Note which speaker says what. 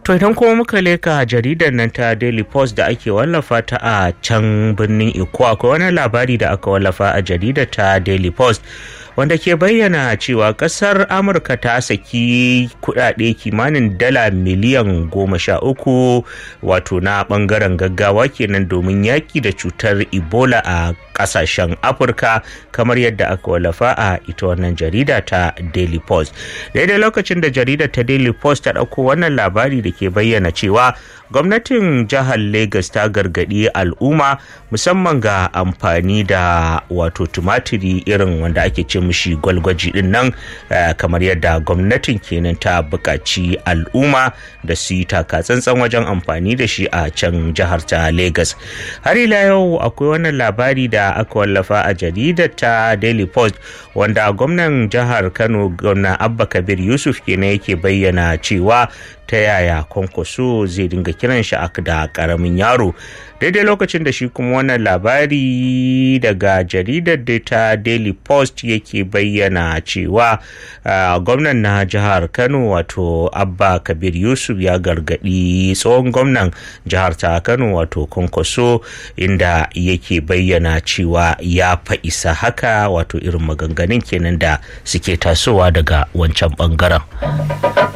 Speaker 1: To idan kuma muka leka jaridar nan ta Daily Post da ake wallafa ta a can birnin Iko, akwai wani labari da aka wallafa a jaridar ta Daily Post wanda ke bayyana cewa kasar Amurka ta saki kudade kimanin dala miliyan 13 wato na bangaren gaggawa kenan domin yaki da cutar Ebola a kasashen Afirka, kamar yadda aka wallafa a ita wannan jarida ta Daily Post. Daidai lokacin da jaridar ta Daily Post ta dauko wannan labari da ke bayyana cewa gwamnatin jihar Lagos ta gargadi al'umma musamman ga amfani da wato tumatiri irin wanda ake ce mishi gwalgwaji din nan, kamar yadda gwamnatin kenan ta buƙaci al'umma da su yi taka tsantsan wajen amfani da shi a can jihar ta Lagos. Har ila yau akwai wannan labari da aka wallafa a jaridar ta Daily Post wanda gwamnan jihar Kano, gwamna Abba Kabir Yusuf kenan yake bayyana cewa ta yaya Kwankwaso zai dinga kiran shi da karamin yaro, daidai lokacin da shi kuma wannan labari daga jaridar da ta Daily Post yake bayyana cewa gwamnan na jihar Kano wato Abba Kabir Yusuf ya gargadi tsohon gwamnan jihar ta Kano wato Kwankwaso, inda yake bayyana cewa ya fa isa haka, wato irin maganganun kenan da suke tasowa daga wancan bangaren.